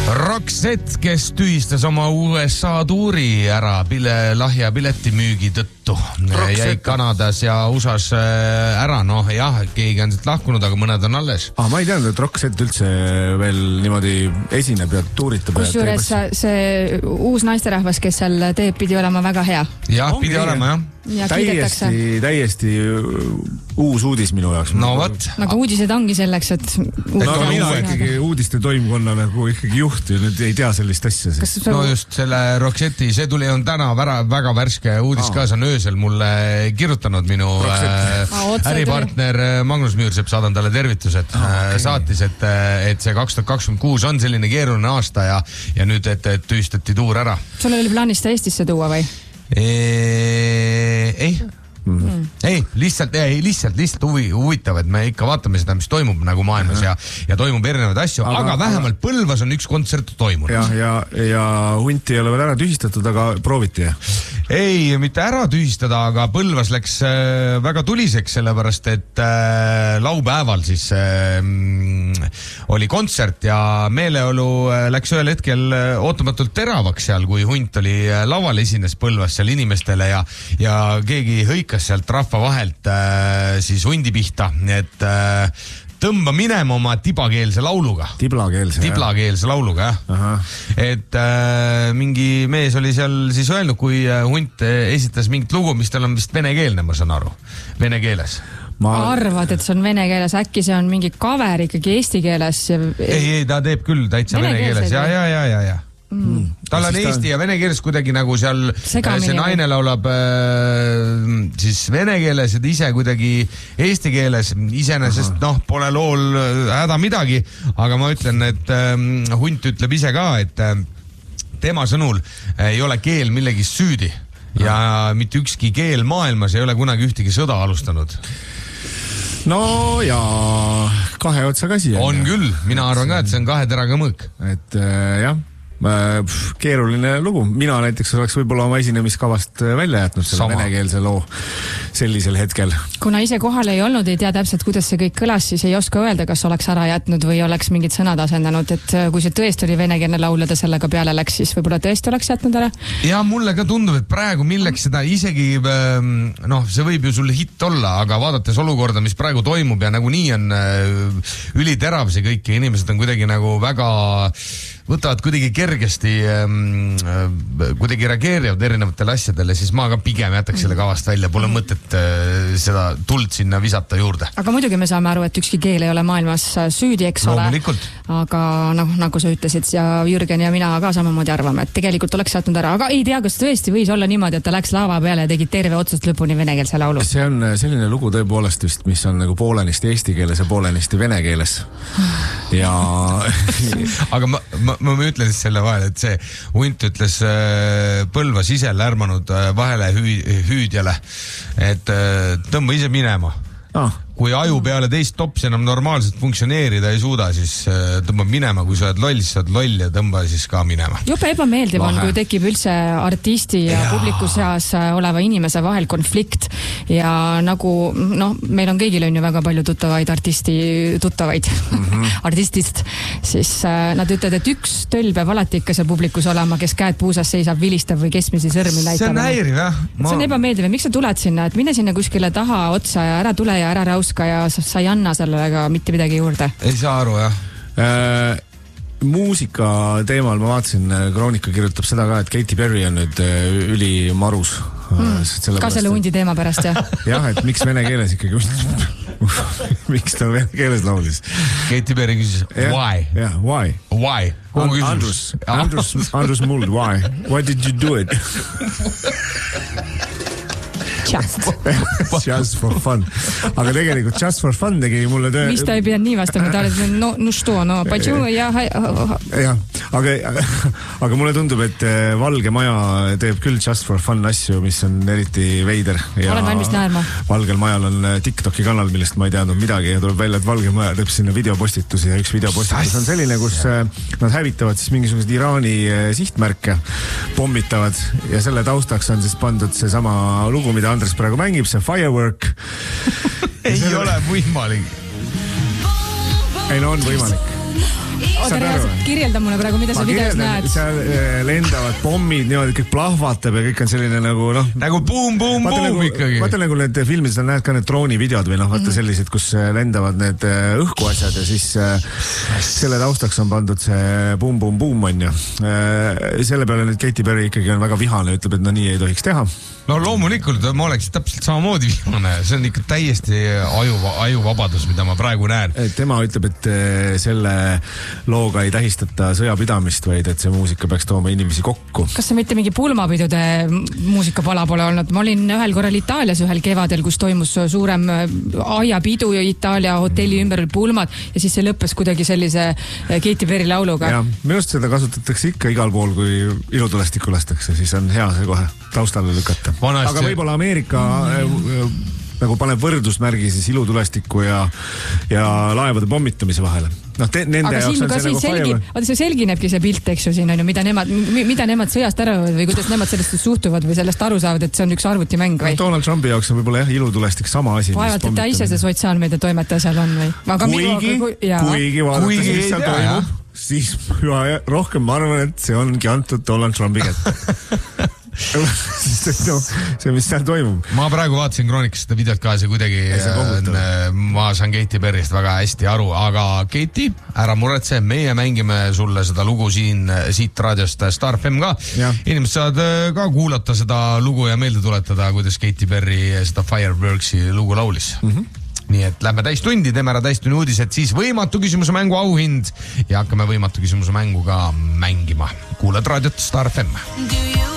Roxette, kes tühistas oma USA tuuri ära lahja piletimüügi tõttu. Jäi Kanadas ja USAs ära. Noh, jah, keegi on siit lahkunud, aga mõned on alles. Ma ei teadnud, et Roxette üldse veel niimoodi esineb ja tuuritab. Kusjuures see uus naisterahvas, kes seal teeb, pidi olema väga hea. Jah, pidi olema, jah. Ja täiesti uus uudis minu jaoks. No võt. Aga uudised ongi selleks, et... mina ikkagi uudiste toimkonna nagu ikkagi juht ja nüüd ei tea sellist asja. No just selle Roxetti, see tuli on täna väga värske uudis ka, see on öösel mulle kirjutanud minu äripartner Magnus Müürsepp, saadan talle tervitused. Saatis, et see 2026 on selline keeruline aasta ja nüüd, et tühistati tuur ära. Sul oli plaanis ta Eestisse tuua või? Ei, lihtsalt huvitav, et me ikka vaatame seda, mis toimub nagu maailmas ja toimub erinevaid asju, aga vähemalt Põlvas on üks kontsert toimunud. Ja Hunti ei ole veel ära tühistatud, aga prooviti. Ei, mitte ära tühistada, aga Põlvas läks väga tuliseks, sellepärast, et laupäeval siis oli kontsert ja meeleolu läks ühel hetkel ootamatult teravaks seal, kui Hunt oli laval esines Põlvas seal inimestele ja keegi hõikas sealt rahva vahelt siis Hundi pihta, et tõmba minema oma tibakeelse lauluga. Tiblakeelse lauluga, jah. Et mingi mees oli seal siis öelnud, kui Hunt esitas mingit lugu, mis tal on vist venekeelne, ma saan aru, vene keeles. Arvad, et see on vene keeles, äkki see on mingi cover ikkagi eesti keeles? Ei, ta teeb küll täitsa vene keeles, ja. Tal on eesti ja vene keeles kuidagi nagu seal see naine laulab siis vene keeles ja ta ise kuidagi eesti keeles. Iseenesest pole lool häda midagi, aga ma ütlen, et Hunt ütleb ise ka, et tema sõnul ei ole keel millegis süüdi ja mitte ükski keel maailmas ei ole kunagi ühtegi sõda alustanud. No ja kahe otsa kasi. On küll, mina arvan ka, et see on kahe teraga mõõk. Et jah. Keeruline lugu. Mina näiteks oleks võib-olla oma esinemiskavast välja jätnud selle venekeelse loo sellisel hetkel. Kuna ise kohal ei olnud, ei tea täpselt, kuidas see kõik kõlas, siis ei oska öelda, kas oleks ära jätnud või oleks mingid sõnad asendanud, et kui see tõesti oli venekeelne laul ja ta sellega peale läks, siis võib-olla tõesti oleks jätnud ära. Ja mulle ka tundub, et praegu milleks seda isegi, see võib ju sul hitt olla, aga vaadates olukorda, mis praegu toimub ja nagu nii on üliterav see kõik ja inimesed on kuidagi nagu väga võtavad kuidagi kergesti kuidagi reageerivad erinevatele asjadele, siis ma ka pigem jätaks selle kavast välja, pole mõtet seda tuld sinna visata juurde. Aga muidugi me saame aru, et ükski keel ei ole maailmas süüdi, eks ole. Aga nagu sa ütlesid ja Jürgen ja mina ka samamoodi arvame, et tegelikult oleks saatnud ära, aga ei tea, kas tõesti võis olla niimoodi, et ta läks laava peale ja tegi terve otsast lõpuni venekeelse laulu. See on selline lugu tõepoolest vist, mis on nagu poolenisti eesti keeles ja poolenisti vene keeles. Ja aga ma ütlen siis selle vahel, et see Hunt ütles Põlvas ise lärmanud vahele hüüdjale, et tõmba ise minema. Kui aju peale teist tops enam normaalselt funktsioneerida ei suuda, siis tõmba minema, kui sa oled loll, siis sa oled loll ja tõmba siis ka minema. Jube ebameeldiv on, kui tekib üldse artisti ja publiku seas oleva inimese vahel konflikt ja nagu, meil on kõigil on ju väga palju tuttavaid artistist, siis nad ütlevad, et üks töll peab alati ikka seal publikus olema, kes käed puusas seisab, vilistab või keskmisi sõrmi näitab. See on häiriv, jah. See on ebameeldiv, miks sa tuled sinna, et mine sinna kuskile taha otsa ja ära tule ja ära rauska ja sa ei anna sellega mitte midagi juurde. Ei saa aru, jah. Muusika teemal ma vaatasin, Kroonika kirjutab seda ka, et Katy Perry on nüüd ülimarus. Ka selle Hundi teema pärast, jah? Jah, et miks vene keeles ikkagi miks ta vene keeles laulis? Katy Perry küsis, why? Yeah, why? Why? Andrus Muld, why? Why did you do it? Just for fun. Aga tegelikult Just for fun tegi mulle Mis ta ei pea nii vastama, ta oli no što, почему ja aga mulle tundub, et Valge Maja teeb küll Just for fun asju, mis on eriti veider. Olen valmis näärma. Valgel Majal on TikToki kanal, millest ma ei teadnud midagi ja tuleb välja, et Valge Maja teeb sinna videopostitusi ja üks videopostitus on selline, kus nad hävitavad siis mingisugused Iraani sihtmärke, pommitavad ja selle taustaks on siis pandud see sama lugu, mida Andres praegu mängib, see Firework. Ei ole võimalik. Ei, no on võimalik. oota, reaalselt kirjelda mulle praegu, mida sa videos näed. Seal lendavad pommid, niimoodi kõik plahvatab ja kõik on selline nagu nagu boom ikkagi. Vaata nagu need filmid, sa näed ka need droonivideod või vaata sellised, kus lendavad need õhkuasjad ja siis selle taustaks on pandud see boom on ju. Selle peale nüüd Katy Perry ikkagi on väga vihane, ütleb, et nii ei tohiks teha. No loomulikult ma oleks täpselt samamoodi vihane, see on ikka täiesti ajuvabadus, mida ma praegu näen. Tema ütleb, et selle looga ei tähistata sõjapidamist, vaid et see muusika peaks tooma inimesi kokku. Kas see mitte mingi pulmapidude muusikapala pole olnud? Ma olin ühel korral Itaalias ühel kevadel, kus toimus suurem aiapidu ja Itaalia hotelli ümber pulmad ja siis see lõppes kuidagi sellise Katy Perry lauluga. Ja, minust seda kasutatakse ikka igal pool, kui ilutulestikku lastakse, siis on hea see kohe taustale lükata. Aga võib-olla Ameerika nagu paneb võrdusmärgi siis ilutulestiku ja laevade pommitamise vahele. Aga siin ka see selginebki see pilt, eks ju, siin on ju, mida nemad sõjast ära või kuidas nemad sellest suhtuvad või sellest aru saavad, et see on üks arvutimäng või? Donald Trumpi jaoks on võib-olla ilutulestik sama asi. Vaevalt, et ta ise see sotsiaalmeedia toimetaja seal on või? Kuigi vaadates, mis seal toimub, siis rohkem ma arvan, et see ongi antud Donald Trumpi kätte. See, mis seal toimub. Ma praegu vaatasin Kroonikast seda videot ka, see kuidagi ma saan Katy Perryst väga hästi aru, aga Katy, ära muretse, meie mängime sulle seda lugu siit raadiost Star FM ka. Inimesed saavad ka kuulata seda lugu ja meelde tuletada, kuidas Katy Perry seda Fireworksi lugu laulis. Nii et lähme täistundi, teeme ära täistunni uudised, siis võimatu küsimuse mängu auhind ja hakkame võimatu küsimuse mängu ka mängima. Kuulad raadiot Star FM.